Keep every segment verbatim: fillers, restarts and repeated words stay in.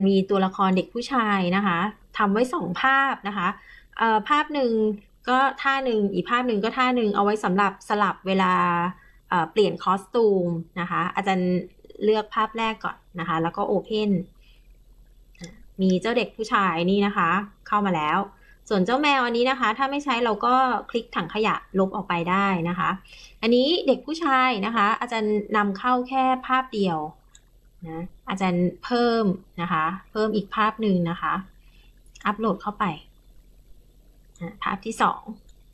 มีตัวละครเด็กผู้ชายนะคะทำไว้สองภาพนะคะภาพหนึ่งก็ท่าหนึ่งอีกภาพหนึ่งก็ท่าหนึ่งเอาไว้สำหรับสลับเวลาเปลี่ยนคอสตูมนะคะอาจารย์เลือกภาพแรกก่อนนะคะแล้วก็โอเพนมีเจ้าเด็กผู้ชายนี่นะคะเข้ามาแล้วส่วนเจ้าแมวอันนี้นะคะถ้าไม่ใช้เราก็คลิกถังขยะลบออกไปได้นะคะอันนี้เด็กผู้ชายนะคะอาจารย์นำเข้าแค่ภาพเดียวนะอาจารย์เพิ่มนะคะเพิ่มอีกภาพหนึ่งนะคะอัปโหลดเข้าไปภาพที่สอง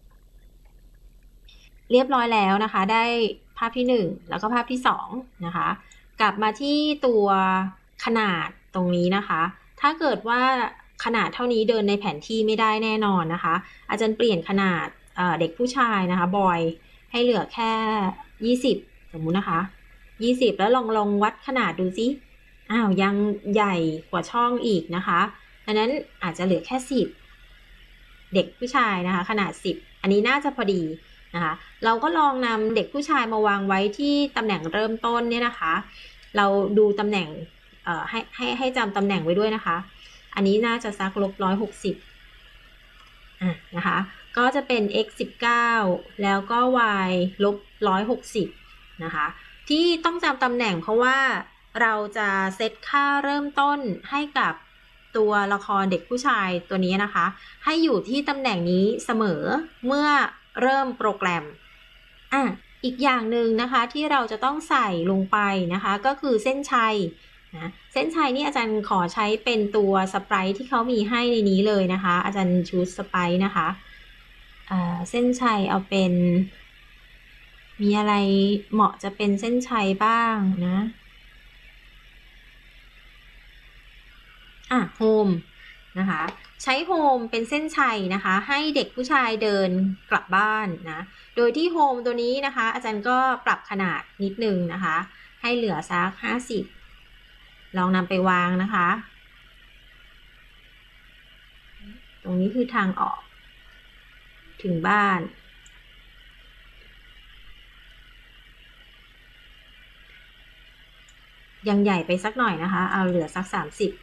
เรียบร้อยแล้วนะคะได้ภาพที่หนึ่งแล้วก็ภาพที่สองนะคะกลับมาที่ตัวขนาดตรงนี้นะคะถ้าเกิดว่าขนาดเท่านี้เดินในแผนที่ไม่ได้แน่นอนนะคะอาจารย์เปลี่ยนขนาดเด็กผู้ชายนะคะบอยให้เหลือแค่ยี่สิบสมมุตินะคะยี่สิบแล้วลองลองวัดขนาดดูซิอ้าวยังใหญ่กว่าช่องอีกนะคะดังนั้นอาจจะเหลือแค่สิบเด็กผู้ชายนะคะขนาดสิบอันนี้น่าจะพอดีนะคะเราก็ลองนำเด็กผู้ชายมาวางไว้ที่ตำแหน่งเริ่มต้นเนี่ยนะคะเราดูตำแหน่งให้ให้ให้จำตำแหน่งไว้ด้วยนะคะอันนี้น่าจะสักลบร้อยหกสิบอ่ะนะคะก็จะเป็น x สิบเก้าแล้วก็ y ลบร้อยหกสิบนะคะที่ต้องจำตำแหน่งเพราะว่าเราจะเซตค่าเริ่มต้นให้กับตัวละครเด็กผู้ชายตัวนี้นะคะให้อยู่ที่ตำแหน่งนี้เสมอเมื่อเริ่มโปรแกรมอ่ะอีกอย่างหนึ่งนะคะที่เราจะต้องใส่ลงไปนะคะก็คือเส้นชัยนะเส้นชัยนี่อาจารย์ขอใช้เป็นตัวสไปร์ที่เขามีให้ในนี้เลยนะคะอาจารย์ชูสไปร์นะคะเส้นชัยเอาเป็นมีอะไรเหมาะจะเป็นเส้นชัยบ้างนะอ่ะโฮมนะคะใช้โฮมเป็นเส้นชัยนะคะให้เด็กผู้ชายเดินกลับบ้านนะโดยที่โฮมตัวนี้นะคะอาจารย์ก็ปรับขนาดนิดนึงนะคะให้เหลือสักห้าสิบลองนำไปวางนะคะตรงนี้คือทางออกถึงบ้านยังใหญ่ไปสักหน่อยนะคะเอาเหลือสักสามสิบ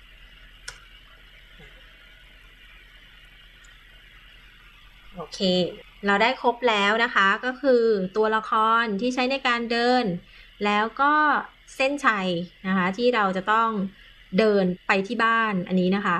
โอเคเราได้ครบแล้วนะคะก็คือตัวละครที่ใช้ในการเดินแล้วก็เส้นชัยนะคะที่เราจะต้องเดินไปที่บ้านอันนี้นะคะ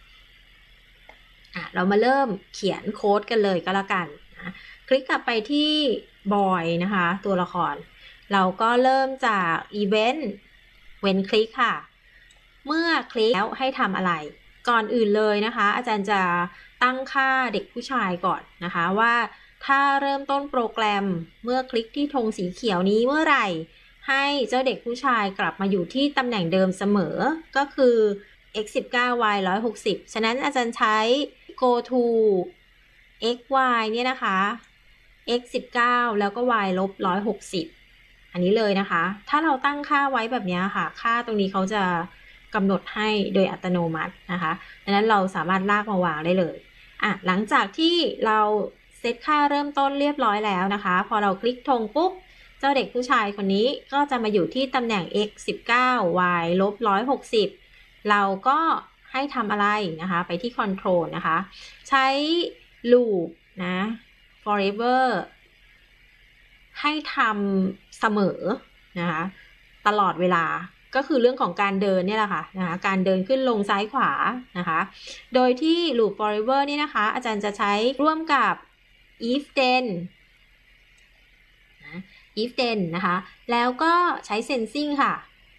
อ่ะเรามาเริ่มเขียนโค้ดกันเลยก็แล้วกันนะคลิกกลับไปที่บอยนะคะตัวละครเราก็เริ่มจาก Event เว้นคลิกค่ะเมื่อคลิกแล้วให้ทำอะไรก่อนอื่นเลยนะคะอาจารย์จะตั้งค่าเด็กผู้ชายก่อนนะคะว่าถ้าเริ่มต้นโปรแกรมเมื่อคลิกที่ธงสีเขียวนี้เมื่อไหร่ให้เจ้าเด็กผู้ชายกลับมาอยู่ที่ตำแหน่งเดิมเสมอก็คือ x สิบเก้า y หนึ่งร้อยหกสิบฉะนั้นอาจารย์ใช้ go to x y เนี่ยนะคะ x สิบเก้าแล้วก็ y ลบหนึ่งร้อยหกสิบอันนี้เลยนะคะถ้าเราตั้งค่าไว้แบบนี้ค่ะค่าตรงนี้เขาจะกำหนดให้โดยอัตโนมัตินะคะดังนั้นเราสามารถลากมาวางได้เลยอ่ะหลังจากที่เราเซตค่าเริ่มต้นเรียบร้อยแล้วนะคะพอเราคลิกธงปุ๊บเจ้าเด็กผู้ชายคนนี้ก็จะมาอยู่ที่ตำแหน่ง x สิบเก้า y ลบหนึ่งร้อยหกสิบเราก็ให้ทำอะไรนะคะไปที่ control นะคะใช้ loop นะ forever ให้ทำเสมอนะคะตลอดเวลาก็คือเรื่องของการเดินเนี่ยแหละค่ะนะคะการเดินขึ้นลงซ้ายขวานะคะโดยที่ loop forever นี่นะคะอาจารย์จะใช้ร่วมกับ if then นะ if then นะคะแล้วก็ใช้ sensing ค่ะ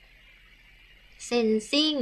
sensing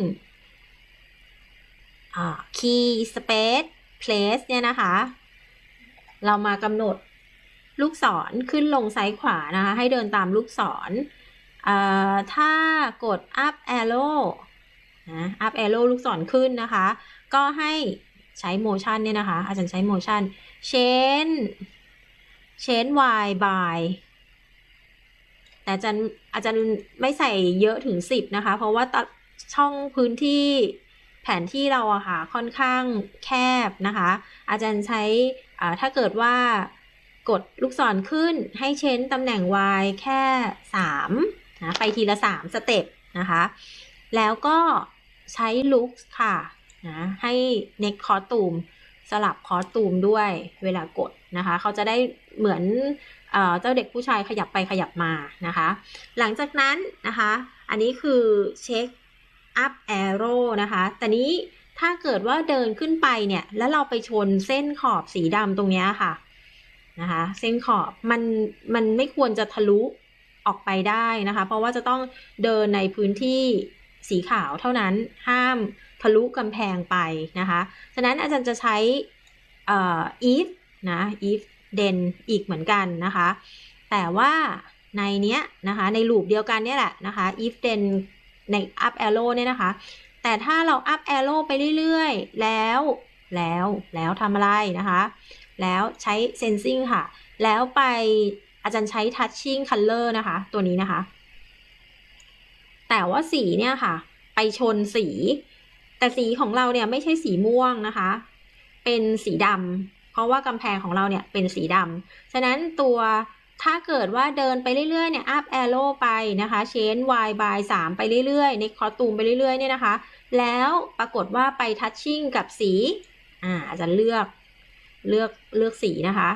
key space place เนี่ยนะคะเรามากำหนดลูกศรขึ้นลงซ้ายขวานะคะให้เดินตามลูกศรถ้ากด up arrow นะ up arrow ลูกศรขึ้นนะคะก็ให้ใช้ motion เนี่ยนะคะอาจารย์ใช้ motion change change y by แต่อาจารย์อาจารย์ไม่ใส่เยอะถึงสิบนะคะเพราะว่าช่องพื้นที่แผนที่เราอะค่ะค่อนข้างแคบนะคะอาจารย์ใช้ถ้าเกิดว่ากดลูกศรขึ้นให้เช้นตำแหน่ง y แค่สามนะไปทีละสามสเต็ปนะคะแล้วก็ใช้ลุคค่ะนะให้เน็กคอสตูมสลับคอสตูมด้วยเวลากดนะคะเขาจะได้เหมือนเอ่อเจ้าเด็กผู้ชายขยับไปขยับมานะคะหลังจากนั้นนะคะอันนี้คือเช็คอัพแอโร่นะคะแต่นี้ถ้าเกิดว่าเดินขึ้นไปเนี่ยแล้วเราไปชนเส้นขอบสีดำตรงนี้ค่ะนะคะเส้นขอบมันมันไม่ควรจะทะลุออกไปได้นะคะเพราะว่าจะต้องเดินในพื้นที่สีขาวเท่านั้นห้ามทะลุกำแพงไปนะคะฉะนั้นอาจารย์จะใช้เอ่อ if นะ if then อีกเหมือนกันนะคะแต่ว่าในเนี้ยนะคะในลูปเดียวกันเนี่ยแหละนะคะ if then ใน up arrow เนี่ยนะคะแต่ถ้าเรา up arrow ไปเรื่อยๆแล้วแล้วแล้วทำอะไรนะคะแล้วใช้ sensing ค่ะแล้วไปอาจารย์ใช้ touching color นะคะตัวนี้นะคะแต่ว่าสีเนี่ยค่ะไปชนสีแต่สีของเราเนี่ยไม่ใช่สีม่วงนะคะเป็นสีดำเพราะว่ากำแพงของเราเนี่ยเป็นสีดำฉะนั้นตัวถ้าเกิดว่าเดินไปเรื่อยๆเนี่ย up arrow ไปนะคะ change y by สามไปเรื่อยๆในคอสตูมไปเรื่อยๆเนี่ยนะคะแล้วปรากฏว่าไป touching กับสีอ่าอาจารย์เลือกเลือกเลือกสีนะคะ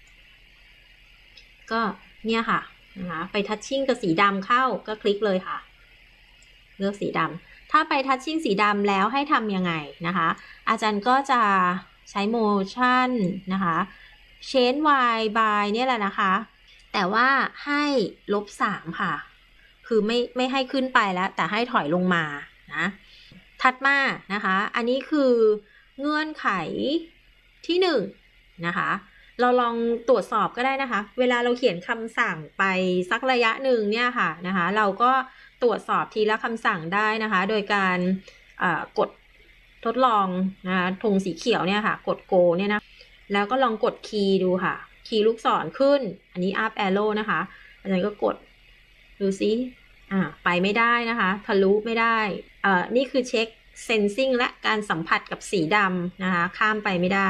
ก็เนี่ยค่ะนะคะไป touching กับสีดำเข้าก็คลิกเลยค่ะเลือกสีดำถ้าไปทัชชิ่งสีดำแล้วให้ทำยังไงนะคะอาจารย์ก็จะใช้ motion นะคะ change y by เนี่ยแหละนะคะแต่ว่าให้ลบสามค่ะคือไม่ไม่ให้ขึ้นไปแล้วแต่ให้ถอยลงมานะถัดมานะคะอันนี้คือเงื่อนไขที่หนึ่งนะคะเราลองตรวจสอบก็ได้นะคะเวลาเราเขียนคำสั่งไปสักระยะหนึ่งเนี่ยค่ะนะคะเราก็ตรวจสอบทีละคำสั่งได้นะคะโดยการกดทดลองนะคะธงสีเขียวเนี่ยค่ะกด go เนี่ยนะแล้วก็ลองกดคีย์ดูค่ะคีย์ลูกศรขึ้นอันนี้ up arrow นะคะอาจารย์ก็กดดูซิอ่าไปไม่ได้นะคะทะลุไม่ได้เอ่อนี่คือเช็ค sensing และการสัมผัสกับสีดำนะคะข้ามไปไม่ได้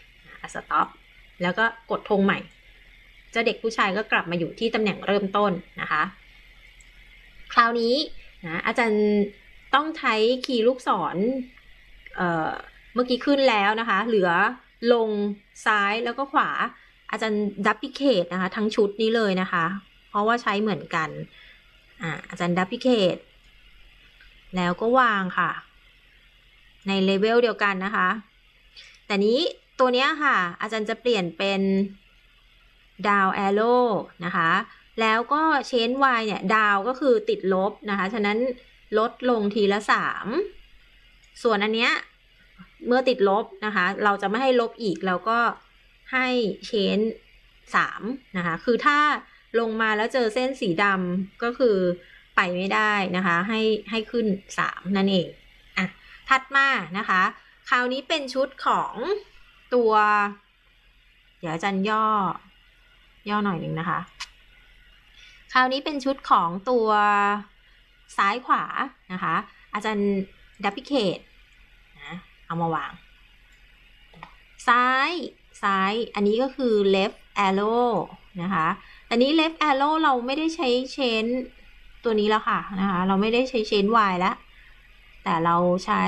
stop แล้วก็กดธงใหม่เจ้าเด็กผู้ชายก็กลับมาอยู่ที่ตำแหน่งเริ่มต้นนะคะคราวนี้นะอาจารย์ต้องใช้คีย์ลูกศรเอ่อเมื่อกี้ขึ้นแล้วนะคะเหลือลงซ้ายแล้วก็ขวาอาจารย์ดับพิเคทนะคะทั้งชุดนี้เลยนะคะเพราะว่าใช้เหมือนกันอ่าอาจารย์ดับพิเคทแล้วก็วางค่ะในเลเวลเดียวกันนะคะแต่นี้ตัวนี้ค่ะอาจารย์จะเปลี่ยนเป็นดาวแอโร่นะคะแล้วก็เชน y เนี่ยดาวก็คือติดลบนะคะฉะนั้นลดลงทีละสามส่วนอันเนี้ยเมื่อติดลบนะคะเราจะไม่ให้ลบอีกเราก็ให้เชนสามนะคะคือถ้าลงมาแล้วเจอเส้นสีดำก็คือไปไม่ได้นะคะให้ให้ขึ้นสามนั่นเองอ่ะถัดมานะคะคราวนี้เป็นชุดของตัวเดี๋ยวอาจารย์ย่อย่อหน่อยหนึ่งนะคะคราวนี้เป็นชุดของตัวซ้ายขวานะคะอาจารย์ดับพิเคทนะเอามาวางซ้ายซ้ายอันนี้ก็คือ left arrow นะคะแต่นี้ left arrow เราไม่ได้ใช้เชนตัวนี้แล้วค่ะนะคะเราไม่ได้ใช้เชน y แล้วแต่เราใช้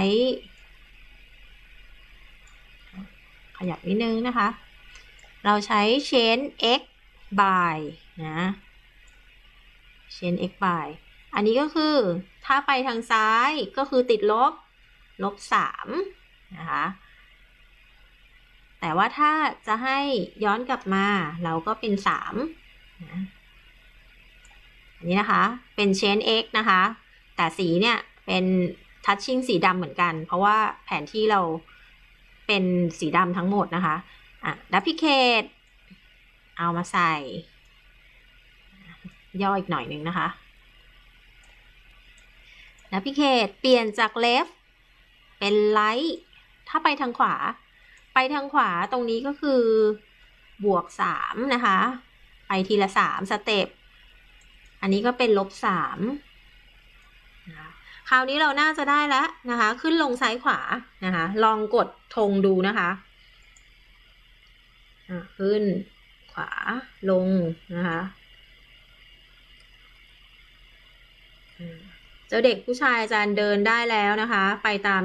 ขยับนิดนึงนะคะเราใช้ chain x by นะ chain x by อันนี้ก็คือถ้าไปทางซ้ายก็คือติดลบลบสามนะคะแต่ว่าถ้าจะให้ย้อนกลับมาเราก็เป็นสามนะอันนี้นะคะเป็น chain x นะคะแต่สีเนี่ยเป็น touching สีดำเหมือนกันเพราะว่าแผนที่เราเป็นสีดำทั้งหมดนะคะอ่ะ duplicate เอามาใส่ย่ออีกหน่อยหนึ่งนะคะ navigate เปลี่ยนจาก left เป็น right ถ้าไปทางขวาไปทางขวาตรงนี้ก็คือบวกสามนะคะไปทีละสามสเต็ปอันนี้ก็เป็นลบสามคราวนี้เราน่าจะได้แล้วนะคะขึ้นลงซ้ายขวานะคะลองกดธงดูนะคะขึ้นขวาลงนะคะเจ้าเด็กผู้ชายอาจารย์เดินได้แล้วนะคะไปตาม